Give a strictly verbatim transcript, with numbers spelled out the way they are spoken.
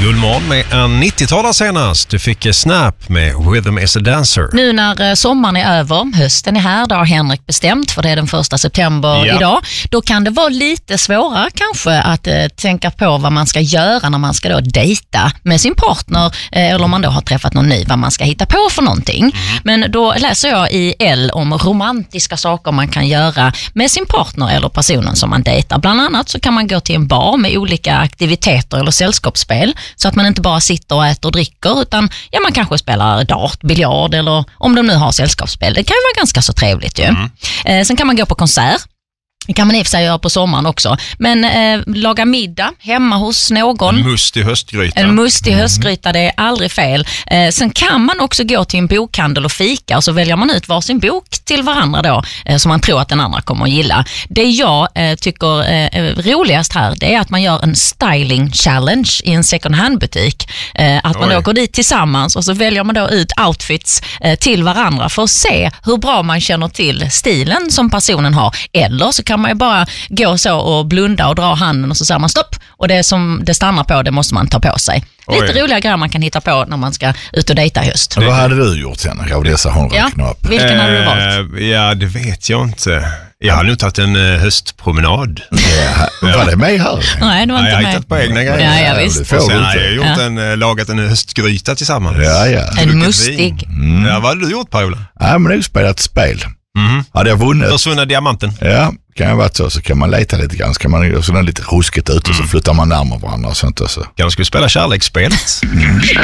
Guldmorgon med en nittiotalare senast. Du fick Snap med Rhythm is a Dancer. Nu när sommaren är över, hösten är här, det har Henrik bestämt för det är den första september ja. idag. Då kan det vara lite svårare kanske att eh, tänka på vad man ska göra när man ska då dejta med sin partner eh, eller om man då har träffat någon ny, vad man ska hitta på för någonting. Mm. Men då läser jag i L om romantiska saker man kan göra med sin partner eller personen som man dejtar. Bland annat så kan man gå till en bar med olika aktiviteter eller sällskapsspel så att man inte bara sitter och äter och dricker utan ja, man kanske spelar dart, biljard eller om de nu har sällskapsspel. Det kan ju vara ganska så trevligt ju. Mm. Eh, sen kan man gå på konsert. Det kan man i och för sig göra på sommaren också. Men eh, laga middag hemma hos någon. En mustig höstgryta. En mustig mm. höstgryta, det är aldrig fel. Eh, sen kan man också gå till en bokhandel och fika och så väljer man ut varsin bok till varandra då eh, som man tror att den andra kommer att gilla. Det jag eh, tycker eh, roligast här det är att man gör en styling challenge i en second hand butik. Eh, att man Oj. då går dit tillsammans och så väljer man då ut outfits eh, till varandra för att se hur bra man känner till stilen som personen har. Eller så kan man ju bara gå så och blunda och dra handen och så säger man stopp och det som det stannar på det måste man ta på sig. Oj. Lite roliga grejer man kan hitta på när man ska ut och dejta höst. Vad hade du gjort sen av dessa hon räknar upp? Vilken hade du valt? Ja, det vet jag inte. Jag har nu tagit en uh, höstpromenad. Ja, var det med här? Nej, det var inte ja, jag med. har hittat på egna grejer. Ja, ja, visst. Och sen har jag gjort ja. en, uh, lagat en höstgryta tillsammans. Ja, ja. En mustig. Mm. Ja, vad hade du gjort, Paula? Ja, men jag har spelat spel. Mm. Hade jag vunnit. Försvunna diamanten. Ja, kan jag vara så. Så kan man leta lite grann. Så kan man göra sådana lite ruskigt ut och mm. så flyttar man närmare varandra och sånt. Och så. Kanske skulle spela kärleksspelet.